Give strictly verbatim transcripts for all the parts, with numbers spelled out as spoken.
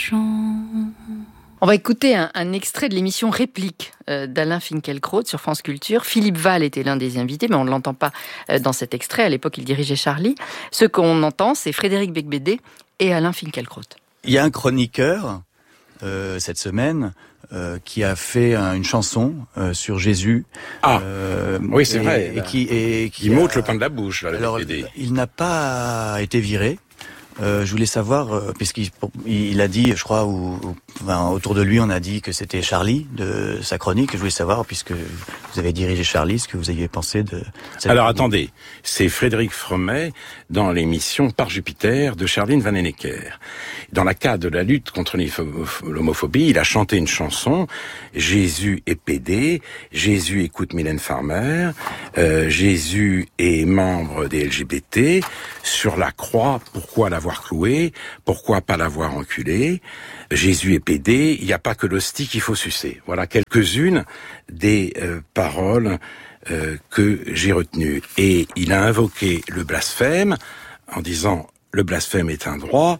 On va écouter un, un extrait de l'émission Réplique euh, d'Alain Finkielkraut sur France Culture. Philippe Val était l'un des invités, mais on ne l'entend pas euh, dans cet extrait. À l'époque, il dirigeait Charlie. Ce qu'on entend, c'est Frédéric Becbédé et Alain Finkielkraut. Il y a un chroniqueur, euh, cette semaine, euh, qui a fait un, une chanson euh, sur Jésus. Ah, euh, oui, c'est et, vrai. Et qui, et qui il a... m'ôte le pain de la bouche, là, Alors, Becbédé. Il n'a pas été viré. Euh, je voulais savoir, euh, puisqu'il il a dit, je crois, ou, ou, enfin, autour de lui, on a dit que c'était Charlie de sa chronique. Je voulais savoir, puisque vous avez dirigé Charlie, ce que vous aviez pensé de cette Alors chronique. attendez, c'est Frédéric Fromet dans l'émission Par Jupiter de Charline Vanhoenacker. Dans la cadre de la lutte contre l'homophobie, il a chanté une chanson, Jésus est pédé, Jésus écoute Mylène Farmer, euh, Jésus est membre des L G B T, sur la croix, pourquoi l'avoir cloué, pourquoi pas l'avoir enculé, Jésus est pédé, il n'y a pas que l'hostie qu'il faut sucer. Voilà quelques-unes des euh, paroles euh, que j'ai retenues. Et il a invoqué le blasphème en disant « le blasphème est un droit,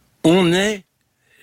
on est Charlie ».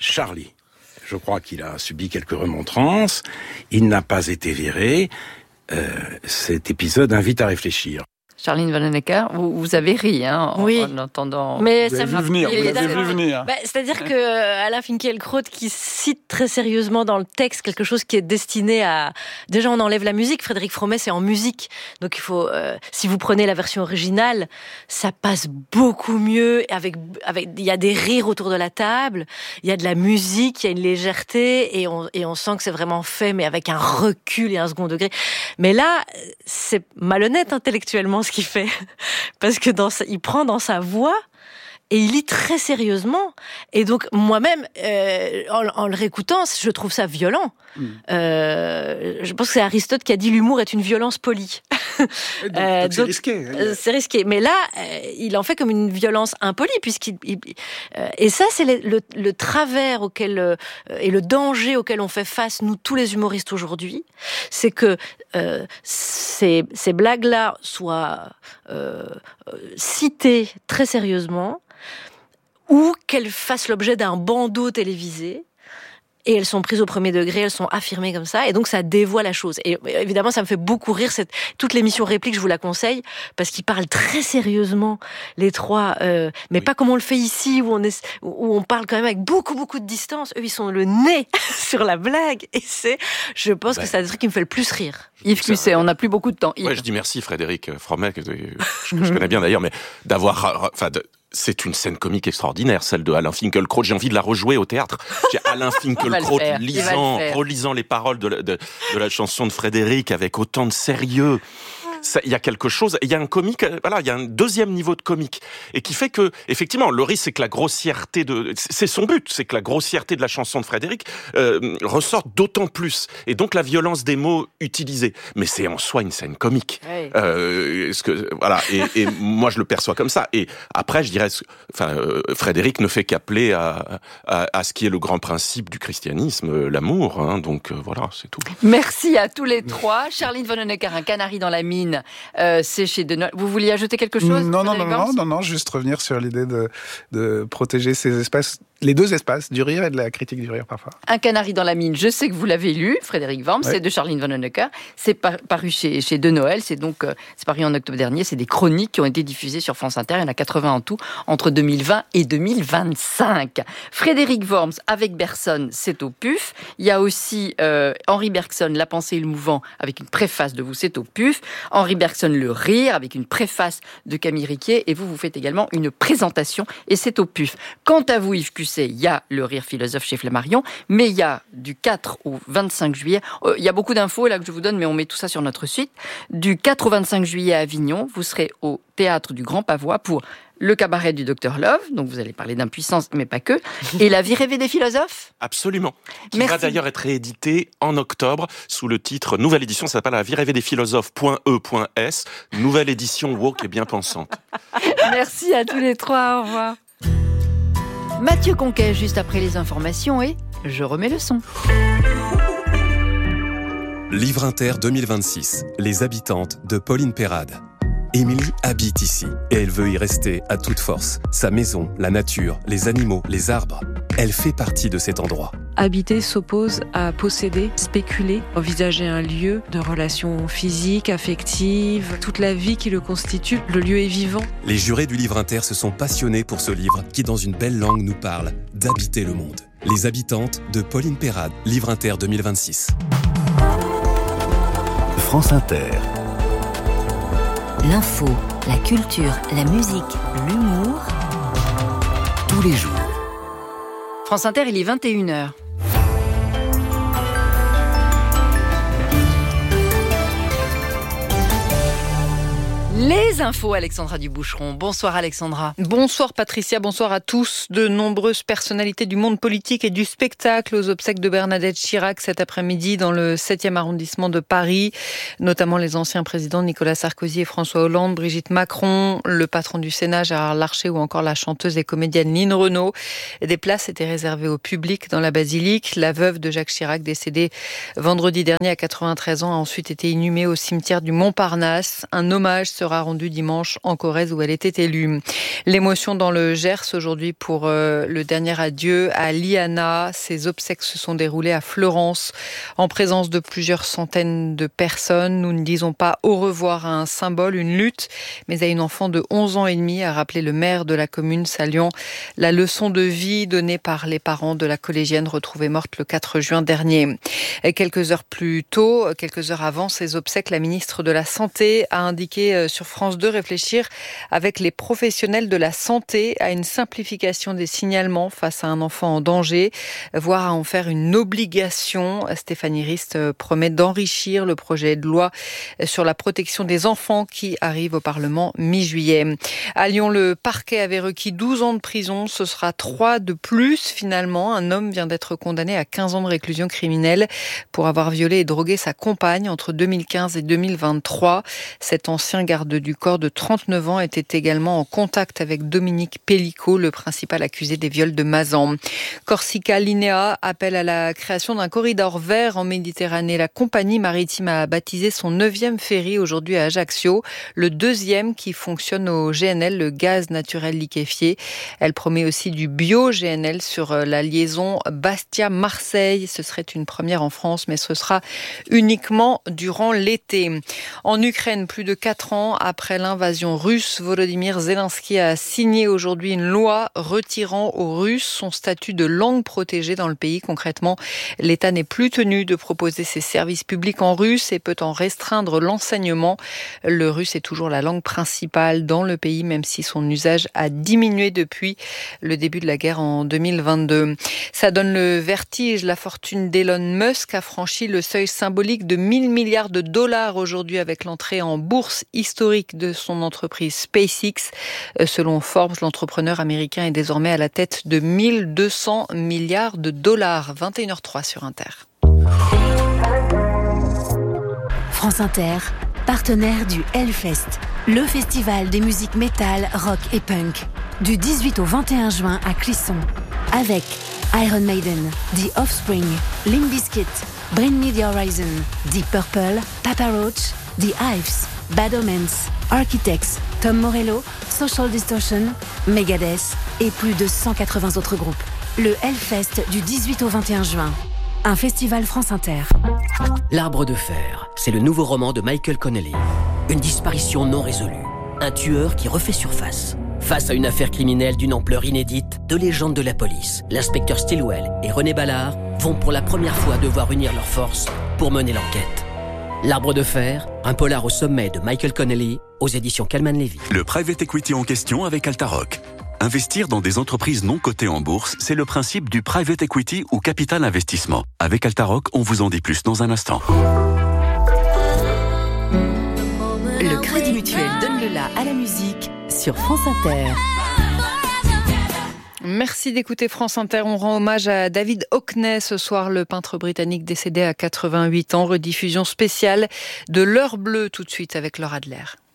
Je crois qu'il a subi quelques remontrances, il n'a pas été viré. Euh, cet épisode invite à réfléchir. Charline Vanhoenacker, vous, vous avez ri hein, en, oui. en entendant... Mais vous ça avez vu venir, vous avez vu venir. Bah, c'est-à-dire que euh, Alain Finkielkraut qui cite très sérieusement dans le texte quelque chose qui est destiné à... Déjà, on enlève la musique. Frédéric Fromet, c'est en musique. Donc, il faut... Euh, si vous prenez la version originale, ça passe beaucoup mieux. Avec, avec, il y a des rires autour de la table, il y a de la musique, il y a une légèreté, et on, et on sent que c'est vraiment fait, mais avec un recul et un second degré. Mais là, c'est malhonnête intellectuellement ce qu'il fait, parce que dans sa, il prend dans sa voix et il lit très sérieusement. Et donc moi-même, euh, en, en le réécoutant, je trouve ça violent. Mmh. Euh, je pense que c'est Aristote qui a dit l'humour est une violence polie. donc, euh, donc c'est donc, risqué. Euh, c'est risqué. Mais là, euh, il en fait comme une violence impolie, puisqu'il il, euh, et ça, c'est le, le, le travers auquel euh, et le danger auquel on fait face nous tous les humoristes aujourd'hui, c'est que euh, ces, ces blagues-là soient euh, citées très sérieusement, ou qu'elles fassent l'objet d'un bandeau télévisé, et elles sont prises au premier degré, elles sont affirmées comme ça, et donc ça dévoie la chose. Et évidemment, ça me fait beaucoup rire, cette, toute l'émission Réplique, je vous la conseille, parce qu'ils parlent très sérieusement, les trois, euh, mais oui. Pas comme on le fait ici, où on, est, où on parle quand même avec beaucoup, beaucoup de distance. Eux, ils sont le nez sur la blague, et c'est, je pense ben. que c'est le truc qui me fait le plus rire. Yves Cusset, on n'a plus beaucoup de temps. Ouais, je dis merci Frédéric Fromet, que, que je connais bien d'ailleurs, mais d'avoir... Enfin, de, c'est une scène comique extraordinaire, celle de Alain Finkielkraut. J'ai envie de la rejouer au théâtre. J'ai Alain Finkielkraut lisant, relisant les paroles de la, de, de la chanson de Frédéric avec autant de sérieux. Il y a quelque chose, il y a un comique, voilà, il y a un deuxième niveau de comique, et qui fait que, effectivement, le risque, c'est que la grossièreté de, c'est son but, c'est que la grossièreté de la chanson de Frédéric euh, ressorte d'autant plus, et donc la violence des mots utilisés. Mais c'est en soi une scène comique. Oui. Euh, ce que, voilà, et, et moi je le perçois comme ça. Et après, je dirais, enfin, euh, Frédéric ne fait qu'appeler à, à, à ce qui est le grand principe du christianisme, l'amour. Hein, donc euh, voilà, c'est tout. Merci à tous les trois. Charline Vanhoenacker, un canari dans la mine. Euh, c'est chez De Noël. Vous vouliez ajouter quelque chose? Non, non, non, non, non, non, juste revenir sur l'idée de, de protéger ces espaces, les deux espaces, du rire et de la critique du rire parfois. Un canari dans la mine, je sais que vous l'avez lu, Frédéric Worms, ouais. C'est de Charline Vanhoenacker, c'est par, paru chez, chez De Noël, c'est donc, euh, c'est paru en octobre dernier, c'est des chroniques qui ont été diffusées sur France Inter, il y en a quatre-vingts en tout, entre deux mille vingt et deux mille vingt-cinq. Frédéric Worms avec Bergson, c'est au P U F. Il y a aussi euh, Henri Bergson, La pensée et le mouvant, avec une préface de vous, c'est au P U F. Henri Bergson, Le rire, avec une préface de Camille Riquier, et vous, vous faites également une présentation, et c'est au P U F. Quant à vous, Yves Cusset, il y a Le rire philosophe chez Flammarion, mais il y a du quatre au vingt-cinq juillet, euh, il y a beaucoup d'infos là que je vous donne, mais on met tout ça sur notre site. Du quatre au vingt-cinq juillet à Avignon, vous serez au Théâtre du Grand Pavois pour le cabaret du docteur Love, donc vous allez parler d'impuissance, mais pas que, et La vie rêvée des philosophes. Absolument. Qui Merci. va d'ailleurs être réédité en octobre sous le titre nouvelle édition, ça s'appelle La vie rêvée des philosophes.e.s, nouvelle édition woke et bien pensante. Merci à tous les trois, au revoir. Mathieu Conquet, juste après les informations, et je remets le son. Livre Inter deux mille vingt-six, Les habitantes de Pauline Perrade. Émilie habite ici et elle veut y rester à toute force. Sa maison, la nature, les animaux, les arbres, elle fait partie de cet endroit. Habiter s'oppose à posséder, spéculer, envisager un lieu de relations physiques, affectives, toute la vie qui le constitue. Le lieu est vivant. Les jurés du Livre Inter se sont passionnés pour ce livre qui, dans une belle langue, nous parle d'habiter le monde. Les habitantes de Pauline Perrade, Livre Inter deux mille vingt-six. France Inter. L'info, la culture, la musique, l'humour. Tous les jours. France Inter, il est vingt et une heures. Les infos, Alexandra Duboucheron. Bonsoir Alexandra. Bonsoir Patricia, bonsoir à tous. De nombreuses personnalités du monde politique et du spectacle aux obsèques de Bernadette Chirac cet après-midi dans le septième arrondissement de Paris, notamment les anciens présidents Nicolas Sarkozy et François Hollande, Brigitte Macron, le patron du Sénat Gérard Larcher ou encore la chanteuse et comédienne Line Renaud. Des places étaient réservées au public dans la basilique. La veuve de Jacques Chirac, décédée vendredi dernier à quatre-vingt-treize ans, a ensuite été inhumée au cimetière du Montparnasse. Un hommage sera rendu dimanche en Corrèze où elle était élue. L'émotion dans le Gers aujourd'hui pour euh, le dernier adieu à Liana. Ses obsèques se sont déroulées à Fleurance en présence de plusieurs centaines de personnes. Nous ne disons pas au revoir à un symbole, une lutte, mais à une enfant de onze ans et demi, a rappelé le maire de la commune, saluant la leçon de vie donnée par les parents de la collégienne retrouvée morte le quatre juin dernier. Et quelques heures plus tôt, quelques heures avant ces obsèques, la ministre de la Santé a indiqué sur France deux réfléchir avec les professionnels de la santé à une simplification des signalements face à un enfant en danger, voire à en faire une obligation. Stéphanie Rist promet d'enrichir le projet de loi sur la protection des enfants qui arrive au Parlement mi-juillet. À Lyon, le parquet avait requis douze ans de prison. Ce sera trois de plus finalement. Un homme vient d'être condamné à quinze ans de réclusion criminelle pour avoir violé et drogué sa compagne entre deux mille quinze et deux mille vingt-trois. Cet ancien garde du corps de trente-neuf ans était également en contact avec Dominique Pellicot, le principal accusé des viols de Mazan. Corsica Linea appelle à la création d'un corridor vert en Méditerranée. La compagnie maritime a baptisé son neuvième ferry aujourd'hui à Ajaccio, le deuxième qui fonctionne au G N L, le gaz naturel liquéfié. Elle promet aussi du bio-G N L sur la liaison Bastia-Marseille. Ce serait une première en France, mais ce sera uniquement durant l'été. En Ukraine, plus de quatre ans après l'invasion russe, Volodymyr Zelensky a signé aujourd'hui une loi retirant aux Russes son statut de langue protégée dans le pays. Concrètement, l'État n'est plus tenu de proposer ses services publics en russe et peut en restreindre l'enseignement. Le russe est toujours la langue principale dans le pays, même si son usage a diminué depuis le début de la guerre en deux mille vingt-deux. Ça donne le vertige. La fortune d'Elon Musk a franchi le seuil symbolique de mille milliards de dollars aujourd'hui avec l'entrée en bourse historique de son entreprise SpaceX. Selon Forbes, l'entrepreneur américain est désormais à la tête de mille deux cents milliards de dollars. vingt et une heures zéro trois sur Inter. France Inter, partenaire du Hellfest, le festival des musiques métal, rock et punk. Du dix-huit au vingt et un juin à Clisson. Avec Iron Maiden, The Offspring, Limp Bizkit, Bring Me The Horizon, Deep Purple, Papa Roach, The Hives, Bad Omens, Architects, Tom Morello, Social Distortion, Megadeth et plus de cent quatre-vingts autres groupes. Le Hellfest du dix-huit au vingt et un juin. Un festival France Inter. L'Arbre de fer, c'est le nouveau roman de Michael Connelly. Une disparition non résolue. Un tueur qui refait surface. Face à une affaire criminelle d'une ampleur inédite, deux légendes de la police, l'inspecteur Stilwell et René Ballard, vont pour la première fois devoir unir leurs forces pour mener l'enquête. L'Arbre de fer, un polar au sommet de Michael Connelly, aux éditions Calman Levy. Le private equity en question avec Altaroc. Investir dans des entreprises non cotées en bourse, c'est le principe du private equity ou capital investissement. Avec Altaroc, on vous en dit plus dans un instant. Le Crédit Mutuel donne le la à la musique sur France Inter. Merci d'écouter France Inter. On rend hommage à David Hockney ce soir, le peintre britannique décédé à quatre-vingt-huit ans. Rediffusion spéciale de L'Heure bleue tout de suite avec Laura Adler.